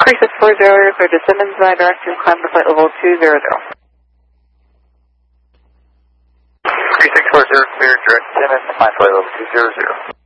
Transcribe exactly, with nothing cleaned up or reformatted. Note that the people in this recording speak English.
three six four zero, you're clear to Simmons, I direct you climb to flight level two zero zero. three six four zero, clear, direct Simmons, climb flight level two zero zero.